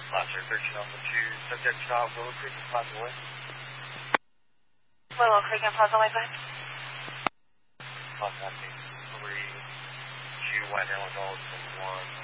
Officer 13 Alpha 2, subject shot, Willow Creek and Plaza Way. Willow Creek and Plaza Way, back. Contacting 3 G White Airline Dollars 1.